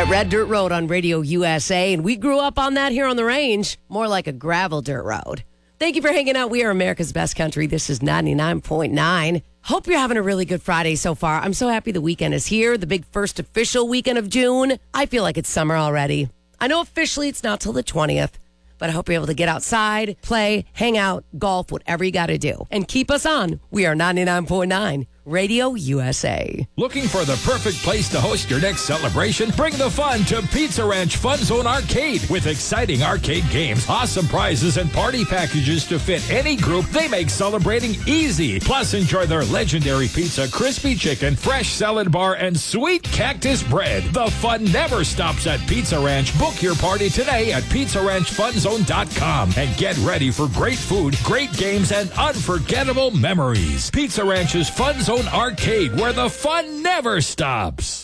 Red Dirt Road on Radio USA, and we grew up on that here on the range, more like a gravel dirt road. Thank you for hanging out. We are America's Best Country. This is 99.9. Hope you're having a really good Friday so far. I'm so happy the weekend is here, the big first official weekend of June. I feel like it's summer already. I know officially it's not till the 20th, but I hope you're able to get outside, play, hang out, golf, whatever you got to do. And keep us on. We are 99.9 Radio USA. Looking for the perfect place to host your next celebration? Bring the fun to Pizza Ranch Fun Zone Arcade. With exciting arcade games, awesome prizes, and party packages to fit any group, they make celebrating easy. Plus, enjoy their legendary pizza, crispy chicken, fresh salad bar, and sweet cactus bread. The fun never stops at Pizza Ranch. Book your party today at PizzaRanchFunZone.com and get ready for great food, great games, and unforgettable memories. Pizza Ranch's Fun Zone Arcade, where the fun never stops.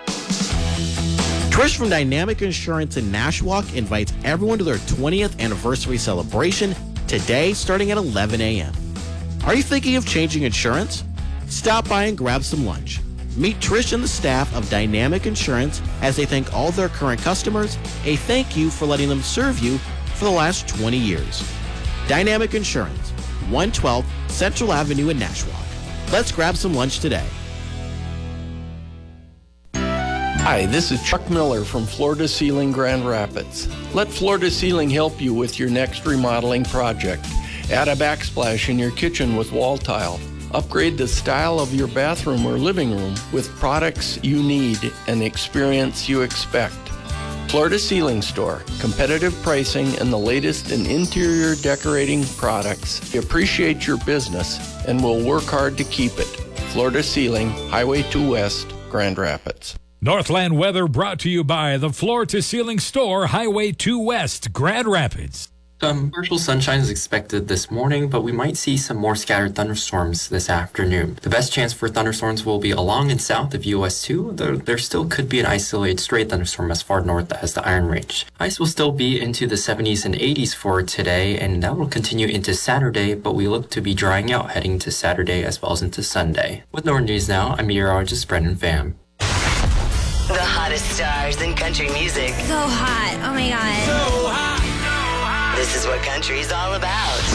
Trish from Dynamic Insurance in Nashwauk invites everyone to their 20th anniversary celebration today starting at 11 a.m. Are you thinking of changing insurance? Stop by and grab some lunch. Meet Trish and the staff of Dynamic Insurance as they thank all their current customers, a thank you for letting them serve you for the last 20 years. Dynamic Insurance, 112 Central Avenue in Nashwauk. Let's grab some lunch today. Hi, this is Chuck Miller from Floor to Ceiling Grand Rapids. Let Floor to Ceiling help you with your next remodeling project. Add a backsplash in your kitchen with wall tile. Upgrade the style of your bathroom or living room with products you need and experience you expect. Floor to Ceiling Store. Competitive pricing and the latest in interior decorating products. We appreciate your business and will work hard to keep it. Floor to Ceiling, Highway 2 West, Grand Rapids. Northland weather brought to you by the Floor to Ceiling Store, Highway 2 West, Grand Rapids. Some partial sunshine is expected this morning, but we might see some more scattered thunderstorms this afternoon. The best chance for thunderstorms will be along and south of US 2, though there still could be an isolated stray thunderstorm as far north as the Iron Range. Ice will still be into the 70s and 80s for today, and that will continue into Saturday, but we look to be drying out heading to Saturday as well as into Sunday. With Northern News Now, I'm meteorologist Brendan Pham. The hottest stars in country music. So hot. Oh my God. So hot. This is what country's all about.